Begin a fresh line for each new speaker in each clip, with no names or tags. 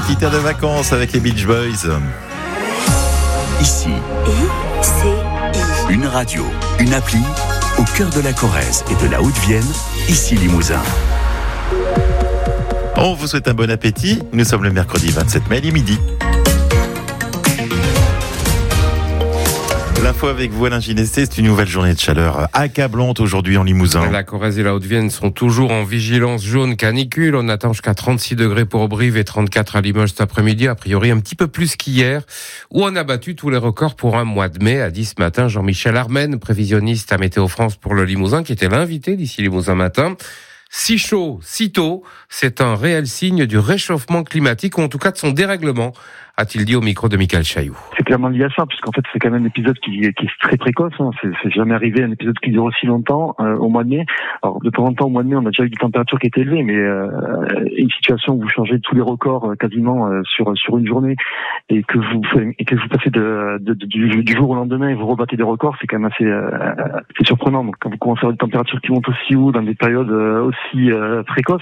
Petite air de vacances avec les Beach Boys.
Ici, une radio, une appli, au cœur de la Corrèze et de la Haute-Vienne, ici Limousin.
On vous souhaite un bon appétit. Nous sommes le mercredi 27 mai, il est midi. L'info avec vous, Alain Ginesté, c'est une nouvelle journée de chaleur accablante aujourd'hui en Limousin.
La Corrèze et la Haute-Vienne sont toujours en vigilance jaune canicule. On attend jusqu'à 36 degrés pour Brive et 34 à Limoges cet après-midi. A priori, un petit peu plus qu'hier, où on a battu tous les records pour un mois de mai. A dit ce matin Jean-Michel Armen, prévisionniste à Météo France pour le Limousin, qui était l'invité d'ici Limousin matin. Si chaud, si tôt, c'est un réel signe du réchauffement climatique, ou en tout cas de son dérèglement, a-t-il dit au micro de Michael Chailloux.
C'est clairement lié à ça, puisqu'en fait c'est quand même un épisode qui est très précoce. C'est jamais arrivé un épisode qui dure aussi longtemps au mois de mai. Alors de temps en temps au mois de mai on a déjà eu des températures qui étaient élevées, mais une situation où vous changez tous les records quasiment sur une journée et que vous passez du jour au lendemain et vous rebattez des records, c'est quand même assez surprenant. Donc quand vous commencez à avoir des températures qui montent aussi haut dans des périodes aussi précoces,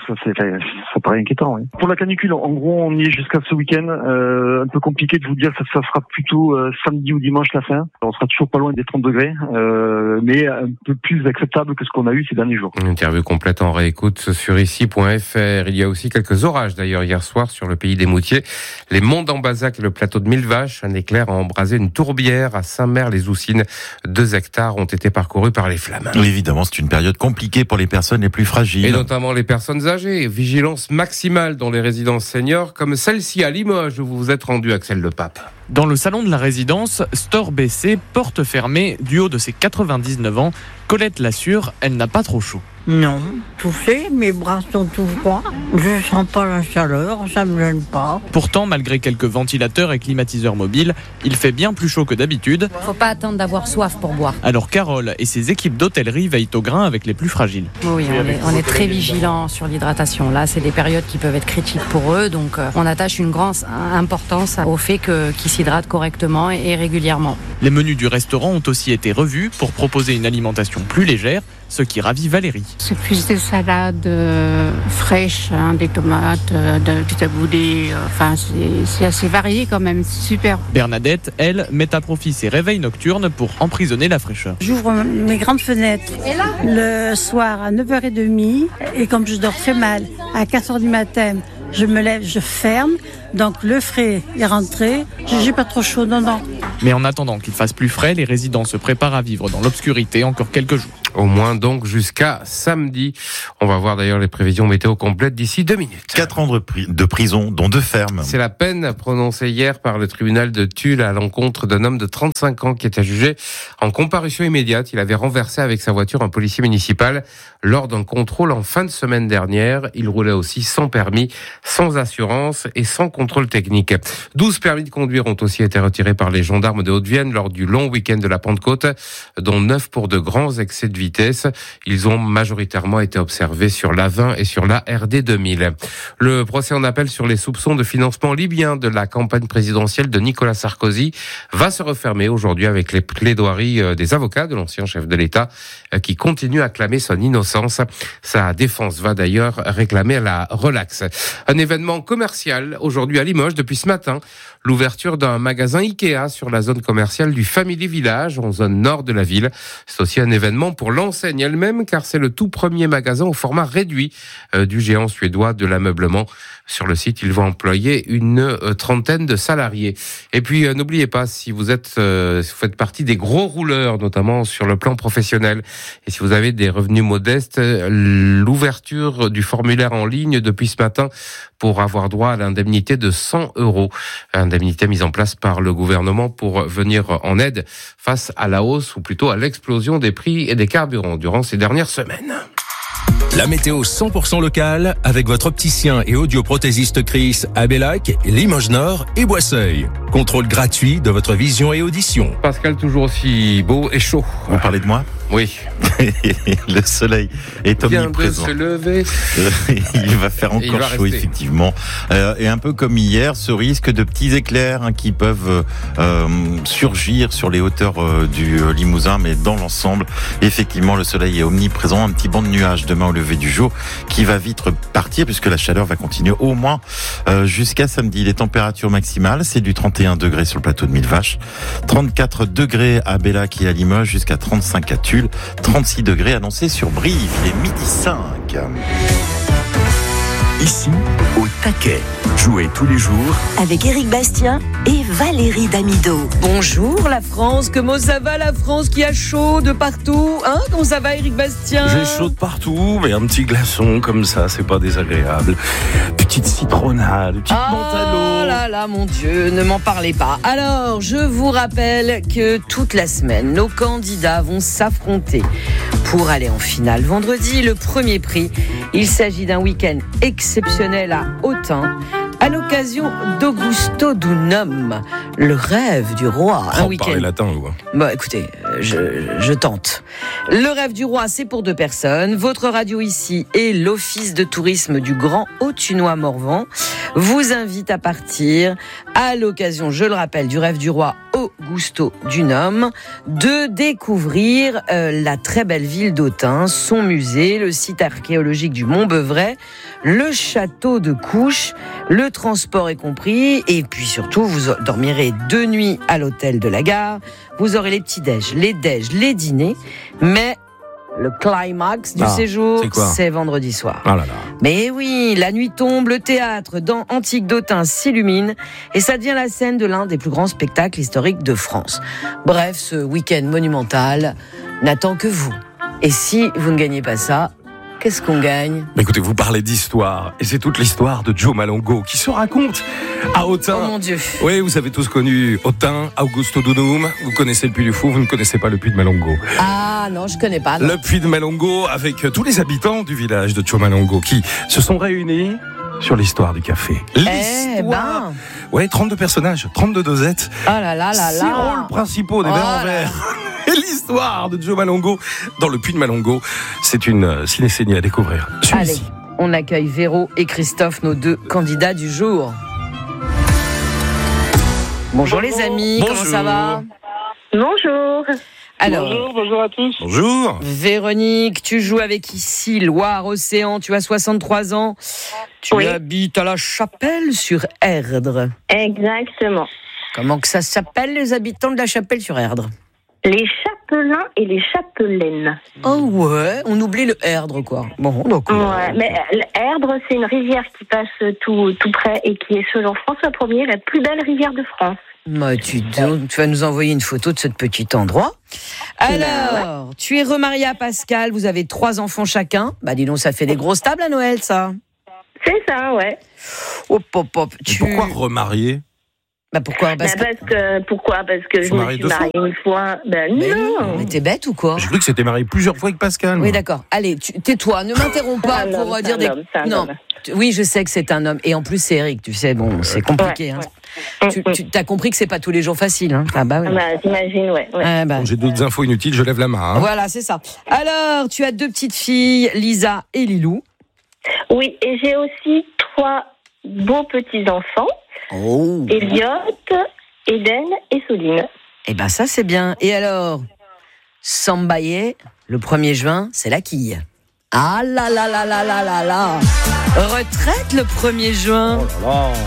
ça paraît inquiétant. Oui. Pour la canicule, en gros on y est jusqu'à ce week-end. Un peu compliqué de vous dire que ça sera plutôt samedi ou dimanche la fin. On sera toujours pas loin des 30 degrés, mais un peu plus acceptable que ce qu'on a eu ces derniers jours.
Une interview complète en réécoute sur ici.fr. Il y a aussi quelques orages d'ailleurs hier soir sur le pays des Moutiers. Les monts d'Ambazac et le plateau de Millevaches. Un éclair a embrasé une tourbière à Saint-Mère-les-Oussines. 2 hectares ont été parcourus par les flammes.
Oui, évidemment, c'est une période compliquée pour les personnes les plus fragiles.
Et notamment les personnes âgées. Vigilance maximale dans les résidences seniors, comme celle-ci à Limoges où vous vous êtes rendu, Axel Le Pape.
Dans le salon de la résidence, store baissé, porte fermée, du haut de ses 99 ans, Colette l'assure, elle n'a pas trop chaud.
Non, touché, mes bras sont tout froids. Je sens pas la chaleur, ça me gêne pas.
Pourtant, malgré quelques ventilateurs et climatiseurs mobiles, il fait bien plus chaud que d'habitude.
Faut pas attendre d'avoir soif pour boire.
Alors Carole et ses équipes d'hôtellerie veillent au grain avec les plus fragiles.
Oui, on est très vigilants sur l'hydratation. Là, c'est des périodes qui peuvent être critiques pour eux, donc on attache une grande importance au fait qu'ils s'hydratent correctement et régulièrement.
Les menus du restaurant ont aussi été revus pour proposer une alimentation plus légère, ce qui ravit Valérie.
C'est plus des salades fraîches, des tomates, du taboulé, c'est assez varié quand même, c'est super.
Bernadette, elle, met à profit ses réveils nocturnes pour emprisonner la fraîcheur.
J'ouvre mes grandes fenêtres le soir à 9h30 et comme je dors très mal, à 4h du matin, je me lève, je ferme, donc le frais est rentré, j'ai pas trop chaud, non.
Mais en attendant qu'il fasse plus frais, les résidents se préparent à vivre dans l'obscurité encore quelques jours.
Au moins donc jusqu'à samedi. On va voir d'ailleurs les prévisions météo complètes d'ici 2 minutes.
4 ans de prison, dont 2 fermes.
C'est la peine prononcée hier par le tribunal de Tulle à l'encontre d'un homme de 35 ans qui était jugé en comparution immédiate. Il avait renversé avec sa voiture un policier municipal lors d'un contrôle en fin de semaine dernière. Il roulait aussi sans permis, sans assurance et sans contrôle technique. 12 permis de conduire ont aussi été retirés par les gendarmes de Haute-Vienne lors du long week-end de la Pentecôte, dont 9 pour de grands excès de vitesse. Ils ont majoritairement été observés sur l'A20 et sur la RD 2000. Le procès en appel sur les soupçons de financement libyen de la campagne présidentielle de Nicolas Sarkozy va se refermer aujourd'hui avec les plaidoiries des avocats de l'ancien chef de l'État qui continuent à clamer son innocence. Sa défense va d'ailleurs réclamer la relaxe. Un événement commercial aujourd'hui à Limoges depuis ce matin. L'ouverture d'un magasin Ikea sur la zone commerciale du Family Village, en zone nord de la ville. C'est aussi un événement pour l'enseigne elle-même, car c'est le tout premier magasin au format réduit du géant suédois de l'ameublement. Sur le site, il va employer une trentaine de salariés. Et puis, n'oubliez pas, si vous faites partie des gros rouleurs, notamment sur le plan professionnel, et si vous avez des revenus modestes, l'ouverture du formulaire en ligne depuis ce matin pour avoir droit à l'indemnité de 100 €. Indemnité mise en place par le gouvernement pour venir en aide face à la hausse, ou plutôt à l'explosion des prix et des carburants durant ces dernières semaines.
La météo 100% locale avec votre opticien et audioprothésiste Chris à Bellac, Limoges Nord et Boisseuil. Contrôle gratuit de votre vision et audition.
Pascal, toujours aussi beau et chaud.
Vous parlez de moi ?
Oui.
Le soleil est omniprésent.
Vient de se lever.
Il va faire
Et il
encore
va
chaud,
rester.
effectivement. Et un peu comme hier, ce risque de petits éclairs qui peuvent surgir sur les hauteurs du Limousin, mais dans l'ensemble, effectivement, le soleil est omniprésent. Un petit banc de nuages demain au lever du jour qui va vite repartir puisque la chaleur va continuer au moins jusqu'à samedi. Les températures maximales, c'est du 31 degrés sur le plateau de Millevaches, 34 degrés à Bellac et à Limoges, jusqu'à 35 à Tulle, 36 degrés annoncés sur Brive. Il est 12h05.
Ici, au taquet. Jouez tous les jours
avec Éric Bastien et Valérie Damido.
Bonjour la France, comment ça va la France qui a chaud de partout, hein? Comment ça va Éric Bastien?
J'ai chaud de partout, mais un petit glaçon comme ça, c'est pas désagréable. Petite citronnade, petite menthe à l'eau.
Oh là là, mon Dieu, ne m'en parlez pas. Alors, je vous rappelle que toute la semaine, nos candidats vont s'affronter pour aller en finale. Vendredi, le premier prix, il s'agit d'un week-end exceptionnel à Autun, à l'occasion d'Augusto Dunum, le rêve du roi. Un week-end.
Parlez latin, vous.
Bon, écoutez, je tente. Le rêve du roi, c'est pour 2 personnes. Votre radio ici et l'Office de tourisme du Grand Autunois-Morvan vous invite à partir à l'occasion, je le rappelle, du rêve du roi Augusto Dunum, de découvrir la très belle ville d'Autun, son musée, le site archéologique du Mont-Beuvray, le château de Couches, le transport est compris, et puis surtout, vous dormirez 2 nuits à l'hôtel de la gare, vous aurez les petits-déj, les déj, les dîners, mais le climax du séjour, c'est vendredi soir.
Ah là là.
Mais oui, la nuit tombe, le théâtre dans Antique d'Autun s'illumine et ça devient la scène de l'un des plus grands spectacles historiques de France. Bref, ce week-end monumental n'attend que vous. Et si vous ne gagnez pas ça, qu'est-ce qu'on gagne?
Écoutez, vous parlez d'histoire, et c'est toute l'histoire de Joe Malongo qui se raconte à Autun.
Oh mon Dieu.
Oui, vous avez tous connu Autun, Augusto Dunum, vous connaissez le Puy du Fou, vous ne connaissez pas le Puy de Malongo.
Ah non, je connais pas. Non.
Le Puy de Malongo, avec tous les habitants du village de Joe Malongo qui se sont réunis sur l'histoire du café. L'histoire. Ouais, 32 personnages, 32 dosettes.
Oh là là là là.
6 rôles principaux des verres en verre. Et l'histoire de Joe Malongo dans le Puy de Malongo, c'est une ciné-sénie à découvrir.
Allez, on accueille Véro et Christophe, nos 2 candidats du jour. Bonjour les amis,
bonjour.
Comment ça va?
Bonjour.
Alors,
bonjour à tous.
Bonjour.
Véronique, tu joues avec ici Loire-Océan, tu as 63 ans. Tu habites à la Chapelle-sur-Erdre.
Exactement.
Comment que ça s'appelle, les habitants de la Chapelle-sur-Erdre?
Les chapelains et les chapelaines.
Oh ouais, on oublie le Erdre, quoi. Bon, donc.
Ouais, mais l'Erdre, c'est une rivière qui passe tout près et qui est, selon François Ier, la plus belle rivière de France.
Bah, tu vas nous envoyer une photo de ce petit endroit. Alors, tu es remariée à Pascal, vous avez 3 enfants chacun. Bah, dis donc, ça fait des grosses tables à Noël, ça.
C'est ça, ouais.
Hop, hop, hop.
Pourquoi remarier?
Bah pourquoi?
Parce que je me suis mariée une fois. Non.
Mais t'es bête ou quoi?
J'ai cru que c'était marié plusieurs fois avec Pascal.
Oui, d'accord. Allez, tais-toi, ne m'interromps pas pour dire des... Non, oui, je sais que c'est un homme. Et en plus, c'est Eric, tu sais, bon, c'est compliqué. Ouais, hein. Tu as compris que c'est pas tous les jours facile. Hein. Ah bah oui.
J'imagine, ouais.
Bon, j'ai d'autres infos inutiles, je lève la main. Hein.
Voilà, c'est ça. Alors, tu as 2 petites filles, Lisa et Lilou.
Oui, et j'ai aussi 3 beaux petits-enfants.
Oh.
Elliot, Eden et Soline.
Eh ben ça c'est bien. Et alors, Sambaye, le 1er juin, c'est la quille. Ah là là là là là là là. Retraite le 1er juin.
Oh là là.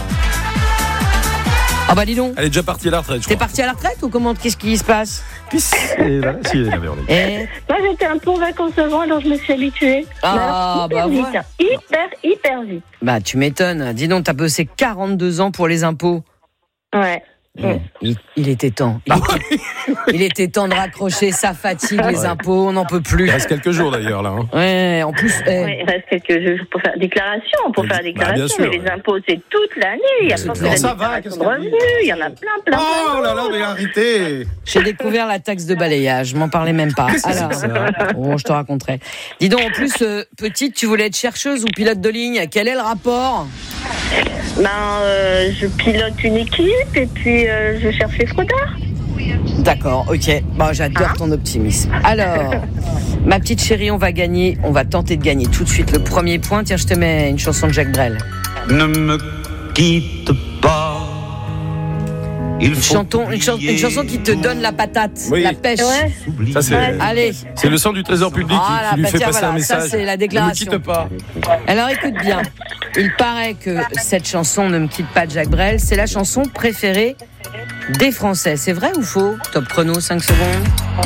Ah bah dis donc.
Elle est déjà partie à la retraite, je crois.
T'es partie à la retraite ou comment? Qu'est-ce qui se passe?
Moi j'étais un peu en vacances avant, alors je me suis habituée.
Ah bah
vite,
voilà.
Hyper vite.
Bah tu m'étonnes. Dis donc, t'as bossé 42 ans pour les impôts.
Ouais.
Il était temps. Il était temps de raccrocher, ça fatigue les impôts, on n'en peut plus.
Il reste quelques jours d'ailleurs là. Hein.
Ouais, en plus.
Il reste quelques jours pour faire déclaration, mais les impôts c'est toute l'année. Il y a pas de
ça va, qu'est-ce
de revenus, il y en a plein.
Oh là là, mais arrêtez.
J'ai découvert la taxe de balayage, je m'en parlais même pas. Alors, je te raconterai. Dis donc, en plus, petite, tu voulais être chercheuse ou pilote de ligne, quel est le rapport?
Je pilote une équipe et puis je cherche les fraudeurs.
D'accord, ok. Bon, j'adore ton optimisme. Alors, ma petite chérie, on va tenter de gagner tout de suite le premier point. Tiens, je te mets une chanson de Jacques Brel.
Ne me quitte pas.
Une chanson qui te donne la patate, la pêche.
Ouais. Ça,
Allez.
C'est le sang du trésor public qui lui fait passer un message.
Ça, c'est la déclaration.
Ne me quitte pas.
Alors, écoute bien. Il paraît que cette chanson Ne me quitte pas de Jacques Brel, c'est la chanson préférée des Français. C'est vrai ou faux? Top chrono, 5 secondes.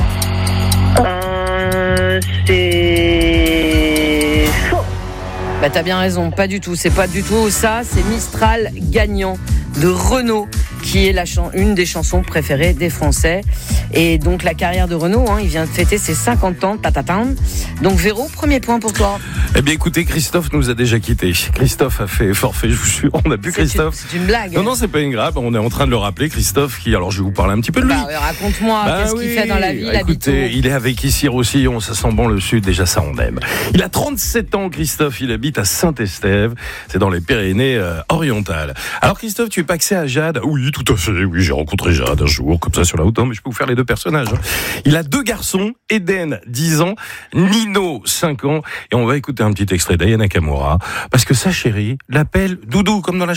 C'est faux.
Bah, t'as bien raison, pas du tout. C'est pas du tout ça. C'est Mistral gagnant de Renaud, qui est une des chansons préférées des Français. Et donc la carrière de Renaud, il vient de fêter ses 50 ans. Donc Véro, premier point pour toi.
Eh bien écoutez, Christophe nous a déjà quittés. Christophe a fait forfait, je vous jure. On n'a plus Christophe.
C'est une blague.
Non, c'est pas une grave. On est en train de le rappeler, Christophe, alors je vais vous parler un petit peu de lui.
Raconte-moi, qu'est-ce qu'il fait dans la vie,
écoutez, il est avec ici Roussillon, ça sent bon le sud, déjà ça on aime. Il a 37 ans, Christophe, il habite à Saint-Estève, c'est dans les Pyrénées-Orientales. Alors Christophe, tu es paxé à Jade? Oui, tout à fait, oui, j'ai rencontré Jade un jour, comme ça sur la route, mais je peux vous faire les deux personnages. Il a 2 garçons, Eden, 10 ans, Nino, 5 ans, et on va écouter un petit extrait d'Aya Nakamura, parce que sa chérie l'appelle Doudou, comme dans la